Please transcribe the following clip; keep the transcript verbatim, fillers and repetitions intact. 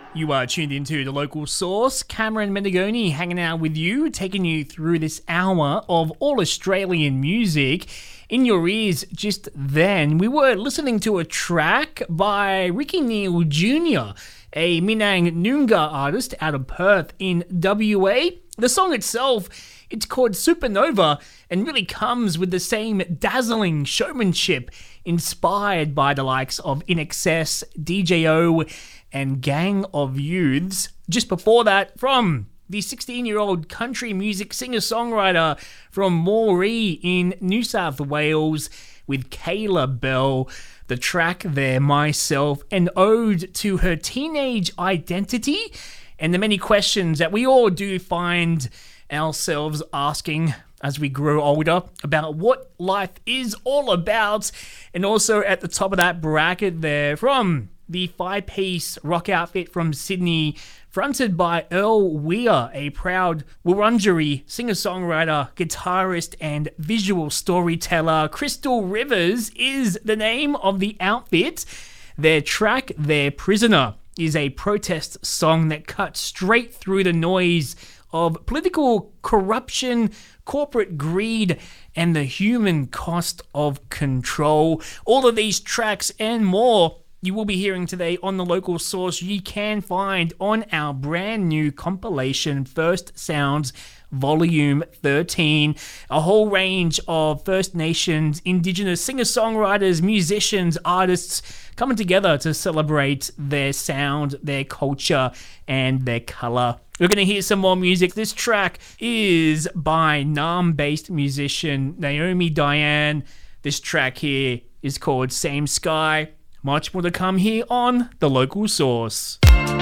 You are tuned into The Local Source. Cameron Mendigoni hanging out with you, taking you through this hour of all Australian music. In your ears just then, we were listening to a track by Ricky Neal Junior, a Minang Noongar artist out of Perth in W A. The song itself, it's called Supernova and really comes with the same dazzling showmanship inspired by the likes of I N X S, D J O, and Gang of Youths. Just before that, from the sixteen-year-old country music singer-songwriter from Moree in New South Wales with Kayla Bell. The track there, Myself, an ode to her teenage identity and the many questions that we all do find ourselves asking as we grow older about what life is all about. And also at the top of that bracket there, from the five-piece rock outfit from Sydney, fronted by Earl Weir, a proud Wurundjeri singer-songwriter, guitarist, and visual storyteller. Crystal Rivers is the name of the outfit. Their track, Their Prisoner, is a protest song that cuts straight through the noise of political corruption, corporate greed, and the human cost of control. All of these tracks and more you will be hearing today on The Local Source. You can find on our brand new compilation, First Sounds Volume thirteen, a whole range of First Nations, Indigenous singer-songwriters, musicians, artists coming together to celebrate their sound, their culture, and their colour. We're going to hear some more music. This track is by Naarm-based musician Naomi Diane. This track here is called Same Sky. Much more to come here on The Local Source.